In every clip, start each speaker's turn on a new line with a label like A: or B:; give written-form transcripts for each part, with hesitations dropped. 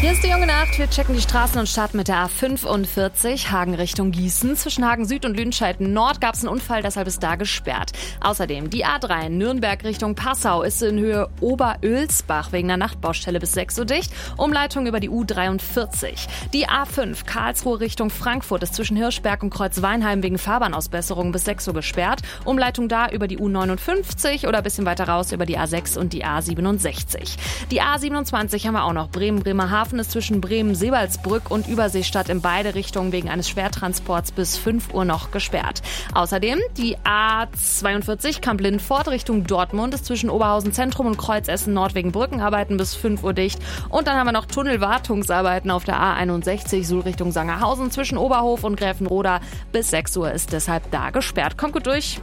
A: Hier ist die junge Nacht. Wir checken die Straßen und starten mit der A45, Hagen Richtung Gießen. Zwischen Hagen Süd und Lüdenscheid Nord gab es einen Unfall, deshalb ist da gesperrt. Außerdem die A3 Nürnberg Richtung Passau ist in Höhe Oberölsbach wegen einer Nachtbaustelle bis 6 Uhr dicht. Umleitung über die U43. Die A5 Karlsruhe Richtung Frankfurt ist zwischen Hirschberg und Kreuzweinheim wegen Fahrbahnausbesserung bis 6 Uhr gesperrt. Umleitung da über die U59 oder ein bisschen weiter raus über die A6 und die A67. Die A27 haben wir auch noch. Bremen-Bremerhaven ist zwischen Bremen-Seebaldsbrück und Überseestadt in beide Richtungen wegen eines Schwertransports bis 5 Uhr noch gesperrt. Außerdem die A42 Kamp-Lindfort Richtung Dortmund ist zwischen Oberhausen Zentrum und Kreuzessen Nord wegen Brückenarbeiten bis 5 Uhr dicht. Und dann haben wir noch Tunnelwartungsarbeiten auf der A61 Suhl Richtung Sangerhausen zwischen Oberhof und Gräfenroda bis 6 Uhr ist deshalb da gesperrt. Kommt gut durch.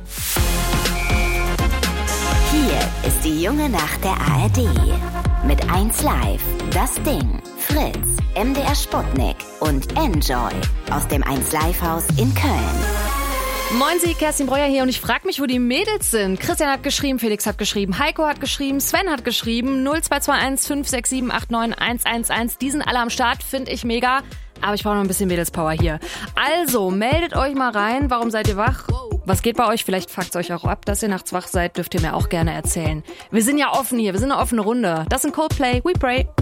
B: Hier ist die junge Nacht der ARD. Mit 1 Live, Das Ding, Fritz, MDR Sputnik und Enjoy aus dem 1 Live Haus in Köln.
A: Moin, Sie, Kerstin Breuer hier und ich frage mich, wo die Mädels sind. Christian hat geschrieben, Felix hat geschrieben, Heiko hat geschrieben, Sven hat geschrieben, 0221 567 89 111. Die sind alle am Start, finde ich mega. Aber ich brauche noch ein bisschen Mädelspower hier. Also, meldet euch mal rein. Warum seid ihr wach? Was geht bei euch? Vielleicht fuckt's euch auch ab, dass ihr nachts wach seid. Dürft ihr mir auch gerne erzählen. Wir sind ja offen hier. Wir sind eine offene Runde. Das sind Coldplay. We Pray.